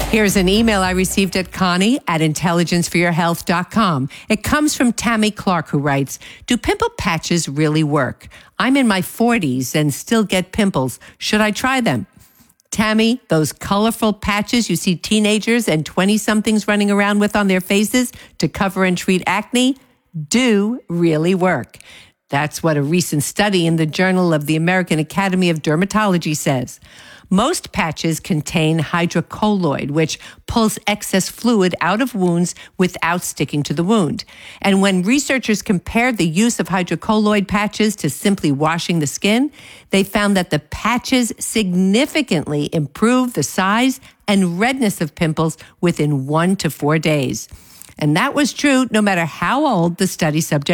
Here's an email I received at Connie@intelligenceforyourhealth.com. It comes from Tammy Clark, who writes, "Do pimple patches really work? I'm in my 40s and still get pimples. Should I try them?" Tammy, those colorful patches you see teenagers and 20-somethings running around with on their faces to cover and treat acne do really work. That's what a recent study in the Journal of the American Academy of Dermatology says. Most patches contain hydrocolloid, which pulls excess fluid out of wounds without sticking to the wound. And when researchers compared the use of hydrocolloid patches to simply washing the skin, they found that the patches significantly improved the size and redness of pimples within 1 to 4 days. And that was true no matter how old the study subject